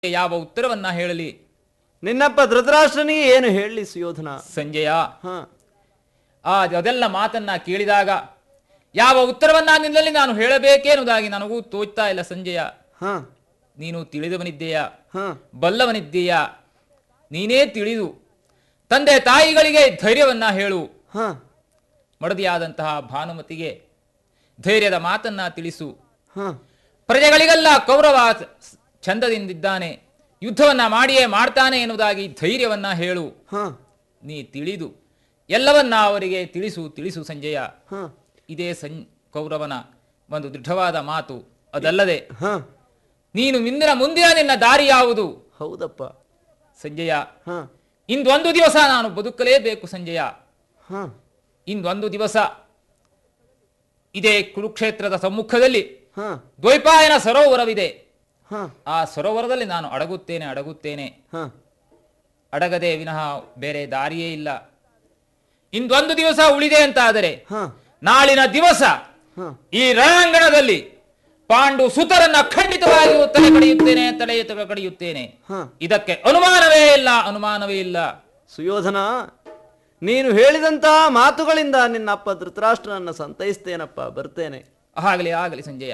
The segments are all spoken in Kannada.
ಯಾವ ಉತ್ತರವನ್ನ ಹೇಳಲಿ? ನಿನ್ನಪ್ಪ ಧೃತರಾಷ್ಟ್ರನಿಗೆ ಏನು ಹೇಳಲಿ ಸುಯೋಧನ? ಸಂಜಯ ಅದೆಲ್ಲ ಮಾತನ್ನ ಕೇಳಿದಾಗ ಯಾವ ಉತ್ತರವನ್ನ ನಿನ್ನಲ್ಲಿ ನಾನು ಹೇಳಬೇಕೇನುವುದಾಗಿ ನನಗೂ ತೋಚ್ತಾ ಇಲ್ಲ ಸಂಜಯ. ನೀನು ತಿಳಿದವನಿದ್ದೀಯಾ, ಬಲ್ಲವನಿದ್ದೀಯಾ, ನೀನೇ ತಿಳಿದು ತಂದೆ ತಾಯಿಗಳಿಗೆ ಧೈರ್ಯವನ್ನ ಹೇಳು. ಮಡದಿಯಾದಂತಹ ಭಾನುಮತಿಗೆ ಧೈರ್ಯದ ಮಾತನ್ನ ತಿಳಿಸು. ಪ್ರಜೆಗಳಿಗೆಲ್ಲ ಕೌರವ ಚಂದದಿಂದಿದ್ದಾನೆ, ಯುದ್ಧವನ್ನ ಮಾಡಿಯೇ ಮಾಡ್ತಾನೆ ಎನ್ನುವುದಾಗಿ ಧೈರ್ಯವನ್ನ ಹೇಳು. ನೀ ತಿಳಿದು ಎಲ್ಲವನ್ನ ಅವರಿಗೆ ತಿಳಿಸು ಸಂಜಯ. ಇದೇ ಕೌರವನ ಒಂದು ದೃಢವಾದ ಮಾತು. ಅದಲ್ಲದೆ ನೀನು ಮುಂದಿನ ನಿನ್ನ ದಾರಿ ಯಾವುದು? ಹೌದಪ್ಪ ಸಂಜಯ, ಇಂದೊಂದು ದಿವಸ ನಾನು ಬದುಕಲೇಬೇಕು ಸಂಜಯ. ಇಂದೊಂದು ದಿವಸ ಇದೇ ಕುರುಕ್ಷೇತ್ರದ ಸಮ್ಮುಖದಲ್ಲಿ ದ್ವೈಪಾಯನ ಸರೋವರವಿದೆ. ಆ ಸರೋವರದಲ್ಲಿ ನಾನು ಅಡಗುತ್ತೇನೆ. ಅಡಗದೆ ವಿನಃ ಬೇರೆ ದಾರಿಯೇ ಇಲ್ಲ. ಇಂದೊಂದು ದಿವಸ ಉಳಿದೆ ಅಂತ ಆದರೆ ನಾಳಿನ ದಿವಸ ಈ ರಣಾಂಗಣದಲ್ಲಿ ಪಾಂಡು ಸುತರನ್ನ ಖಂಡಿತವಾಗಿಯೂ ತಲೆ ಕಡಿಯುತ್ತೇನೆ. ಇದಕ್ಕೆ ಅನುಮಾನವೇ ಇಲ್ಲ. ಸುಯೋಧನ, ನೀನು ಹೇಳಿದಂತಹ ಮಾತುಗಳಿಂದ ನಿನ್ನಪ್ಪ ಧೃತರಾಷ್ಟ್ರನನ್ನ ಸಂತೈಸ್ತೇನಪ್ಪ. ಬರ್ತೇನೆ. ಆಗಲಿ ಸಂಜಯ.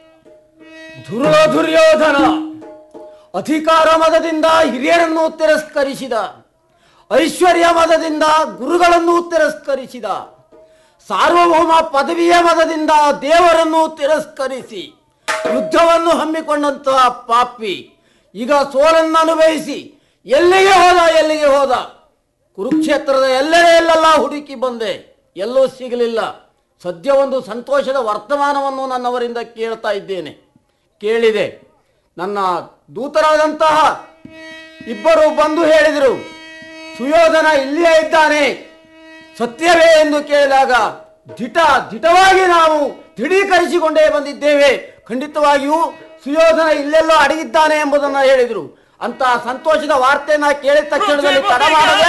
ದುರ್ಯೋಧನ ಅಧಿಕಾರ ಮದದಿಂದ ಹಿರಿಯರನ್ನು ತಿರಸ್ಕರಿಸಿದ, ಐಶ್ವರ್ಯ ಮದದಿಂದ ಗುರುಗಳನ್ನು ತಿರಸ್ಕರಿಸಿದ, ಸಾರ್ವಭೌಮ ಪದವಿಯ ಮದದಿಂದ ದೇವರನ್ನು ತಿರಸ್ಕರಿಸಿ ಯುದ್ಧವನ್ನು ಹಮ್ಮಿಕೊಂಡಂತಹ ಪಾಪಿ ಈಗ ಸೋಲನ್ನು ಅನುಭವಿಸಿ ಎಲ್ಲಿಗೆ ಹೋದ? ಕುರುಕ್ಷೇತ್ರದ ಎಲ್ಲೆಲ್ಲ ಹುಡುಕಿ ಬಂದೆ, ಎಲ್ಲೂ ಸಿಗಲಿಲ್ಲ. ಸದ್ಯ ಒಂದು ಸಂತೋಷದ ವರ್ತಮಾನವನ್ನು ನನ್ನವರಿಂದ ಕೇಳ್ತಾ ಇದ್ದೇನೆ. ಕೇಳಿದೆ, ನನ್ನ ದೂತರಾದಂತಹ ಇಬ್ಬರು ಬಂದು ಹೇಳಿದರು, ಸುಯೋಧನ ಇಲ್ಲಿಯೇ ಇದ್ದಾನೆ, ಸತ್ಯವೇ ಎಂದು ಕೇಳಿದಾಗ ದಿಟವಾಗಿ ನಾವು ದೃಢೀಕರಿಸಿಕೊಂಡೇ ಬಂದಿದ್ದೇವೆ. ಖಂಡಿತವಾಗಿಯೂ ಸುಯೋಧನ ಇಲ್ಲೆಲ್ಲೋ ಅಡಗಿದ್ದಾನೆ ಎಂಬುದನ್ನು ಹೇಳಿದರು. ಅಂತಹ ಸಂತೋಷದ ವಾರ್ತೆಯನ್ನ ಕೇಳಿದ ತಕ್ಷಣದಲ್ಲಿ ತಡ ಮಾಡದೆ